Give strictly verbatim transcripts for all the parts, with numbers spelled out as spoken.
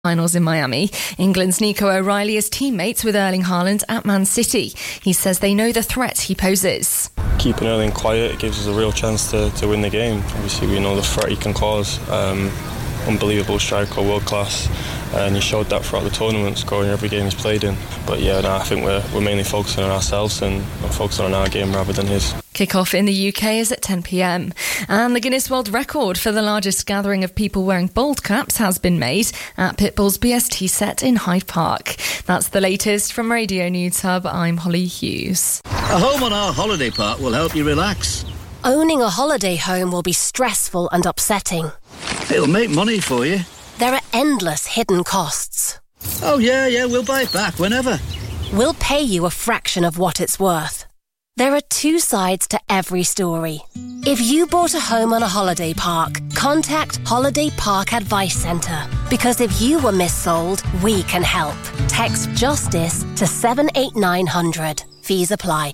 Finals in Miami. England's Nico O'Reilly is teammates with Erling Haaland at Man City. He says they know the threat he poses. Keeping Erling quiet gives us a real chance to, to win the game. Obviously we know the threat he can cause. Um, unbelievable striker, world class, and he showed that throughout the tournament, scoring every game he's played in. But yeah, no, I think we're, we're mainly focusing on ourselves and, and focusing on our game rather than his. Kick-off in the U K is at ten p m. And the Guinness World Record for the largest gathering of people wearing bald caps has been made at Pitbull's B S T set in Hyde Park. That's the latest from Radio News Hub. I'm Holly Hughes. A home on our holiday park will help you relax. Owning a holiday home will be stressful and upsetting. It'll make money for you. There are endless hidden costs. Oh yeah, yeah, we'll buy it back whenever. We'll pay you a fraction of what it's worth. There are two sides to every story. If you bought a home on a holiday park, contact Holiday Park Advice Centre. Because if you were missold, we can help. Text JUSTICE to seven eight nine hundred. Fees apply.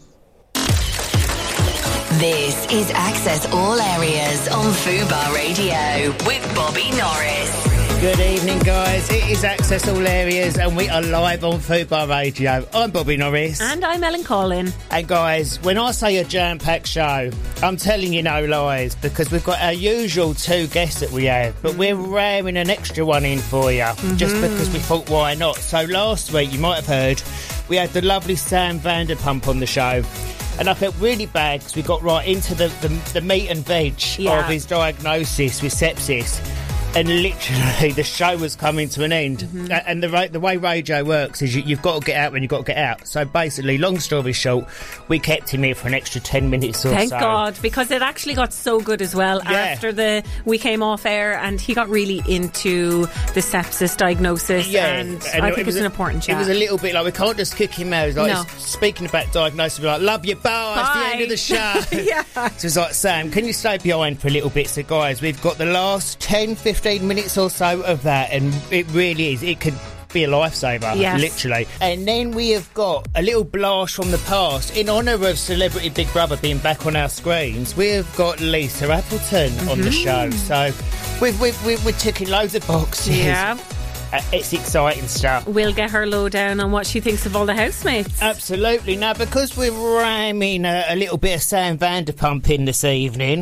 This is Access All Areas on Fubar Radio with Bobby Norris. Good evening, guys. It is Access All Areas and we are live on Fubar Radio. I'm Bobby Norris. And I'm Ellen Collin. And guys, when I say a jam-packed show, I'm telling you no lies, because we've got our usual two guests that we have, but we're ramming an extra one in for you, mm-hmm. just because we thought, why not? So last week, you might have heard, we had the lovely Sam Vanderpump on the show. And I felt really bad because we got right into the, the, the meat and veg yeah. of his diagnosis with sepsis. And literally, the show was coming to an end. Mm-hmm. And the the way radio works is you, you've got to get out when you've got to get out. So basically, long story short, we kept him here for an extra ten minutes or Thank so. Thank God, because it actually got so good as well yeah. after the we came off air, and he got really into the sepsis diagnosis. Yeah, and, and I it, think it it's an a, important chat. It was a little bit like, we can't just kick him out. Like, no. Speaking about diagnosis, we're like, love you, bye. It's the end of the show. yeah. So it's like, Sam, can you stay behind for a little bit? So guys, we've got the last ten, fifteen minutes or so of that, and it really is, it could be a lifesaver, yes. literally. And then we have got a little blast from the past in honour of Celebrity Big Brother being back on our screens. We've got Lisa Appleton mm-hmm. on the show, so we've, we've, we've, we're ticking loads of boxes. Yeah. Uh, it's exciting stuff. We'll get her lowdown on what she thinks of all the housemates. Absolutely. Now, because we're ramming a, a little bit of Sam Vanderpump in this evening,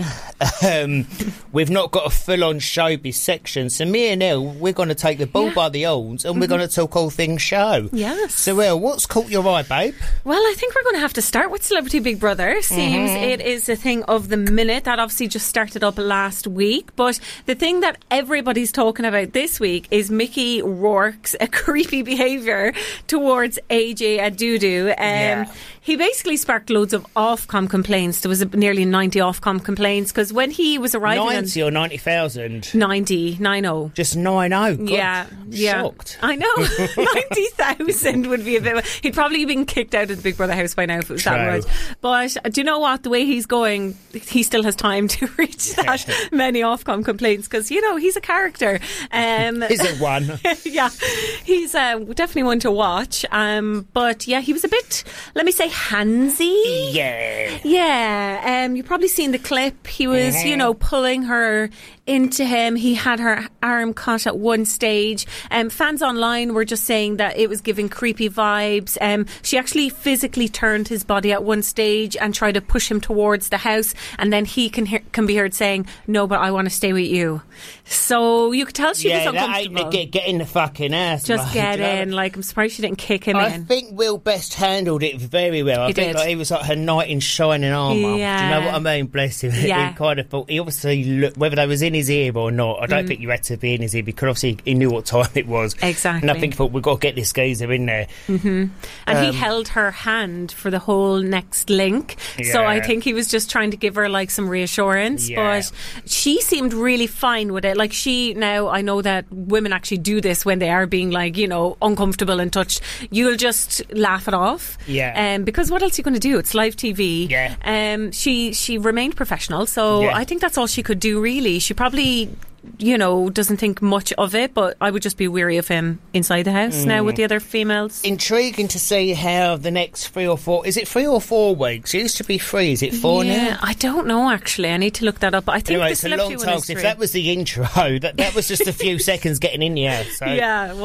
um, we've not got a full-on showbiz section. So me and Elle, we're going to take the bull yeah. by the horns and mm-hmm. we're going to talk all things show. Yes. So, Elle, what's caught your eye, babe? Well, I think we're going to have to start with Celebrity Big Brother. Seems mm-hmm. it is a thing of the minute. That obviously just started up last week. But the thing that everybody's talking about this week is Mickey Rourke's a creepy behaviour towards A J Adudu. Um, yeah. He basically sparked loads of Ofcom complaints. There was a, nearly ninety Ofcom complaints because when he was arriving, ninety or ninety thousand, ninety, nine oh, just nine oh. Yeah, yeah. Shocked. I know. Ninety thousand would be a bit. He'd probably been kicked out of the Big Brother house by now if it was True. that much. But do you know what? The way he's going, he still has time to reach that many Ofcom complaints because you know he's a character. Um, Is it one? Yeah, he's uh, definitely one to watch. Um, but yeah, he was a bit, let me say, handsy. Yeah. Yeah. Um, you've probably seen the clip. He was, mm-hmm. you know, pulling her into him. He had her arm cut at one stage. Um, fans online were just saying that it was giving creepy vibes. Um, she actually physically turned his body at one stage and tried to push him towards the house, and then he can hear, can be heard saying, "No, but I want to stay with you." So you could tell she yeah, was uncomfortable. That ain't get, get in the fucking ass. Just like, get you know? in. Like, I'm surprised she didn't kick him I in. I think Will Best handled it very well. I he think did. Like, he was like her knight in shining armour. Yeah. Do you know what I mean? Bless him. Yeah. He kind of thought, he obviously looked, whether they was in his ear or not, I don't mm. think you had to be in his ear because obviously he knew what time it was. Exactly. And I think he thought, we've got to get this geezer in there. Mm-hmm. And um, he held her hand for the whole next link. Yeah. So I think he was just trying to give her like some reassurance. Yeah. But she seemed really fine with it. Like she, now I know that women actually do this when they are being like, you know, uncomfortable and touched. You'll just laugh it off. Yeah. Um, because what else are you going to do? It's live T V. Yeah. Um, she, she remained professional. So yeah. I think that's all she could do really. She probably you know, doesn't think much of it, but I would just be weary of him inside the house mm. now with the other females. Intriguing to see how the next three or four... Is it three or four weeks? It used to be three. Is it four yeah, now? I don't know, actually. I need to look that up. But I think anyway, the it's a celebrity long one time. is If three. that was the intro, that, that was just a few seconds getting in here. So. Yeah.